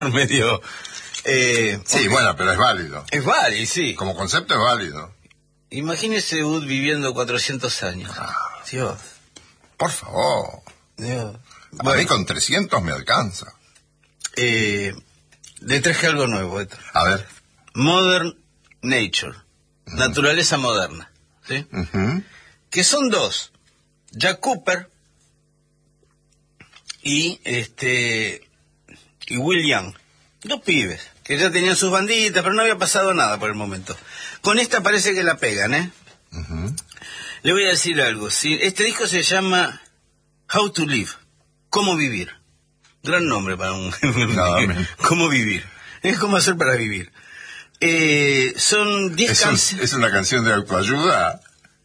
medio... sí, bueno, pero es válido. Es válido, sí. Como concepto es válido. Imagínese Wood viviendo 400 años. Dios. Por favor. Dios. A mí con 300 me alcanza. Le traje algo nuevo. A ver. Modern Nature. Naturaleza moderna. ¿Sí? Que son dos. Jack Cooper y Will Young. Dos pibes que ya tenían sus banditas, pero no había pasado nada por el momento. Con esta parece que la pegan, ¿eh? Le voy a decir algo. ¿Sí? Este disco se llama How to Live. Cómo vivir. Gran nombre para un... Cómo vivir. Es como hacer para vivir. Son 10 canciones... ¿Es una canción de autoayuda?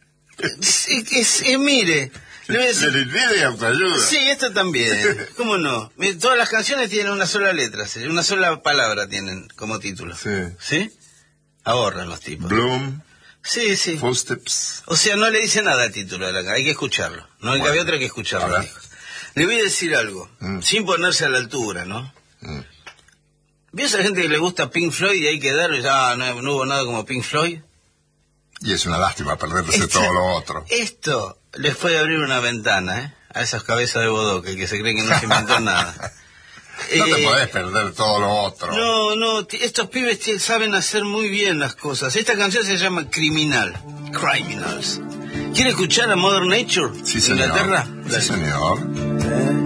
Mire... de autoayuda. Sí, esto también. ¿Cómo no? Todas las canciones tienen una sola letra, una sola palabra tienen como título. Sí. ¿Sí? Ahorran los tipos. Bloom. Sí, sí. Footsteps. O sea, no le dice nada al título de la canción, hay que escucharlo. No hay que otra que escucharlo. Le voy a decir algo, sin ponerse a la altura, ¿no? ¿Vio esa gente que le gusta Pink Floyd y hay que darle, no hubo nada como Pink Floyd? Y es una lástima perderse todo lo otro. Esto les puede abrir una ventana, a esas cabezas de bodoque que se creen que no se inventó nada. No te podés perder todo lo otro. No, estos pibes saben hacer muy bien las cosas. Esta canción se llama Criminals. ¿Quiere escuchar a Modern Nature? Sí, señor. Inglaterra. Sí, señor.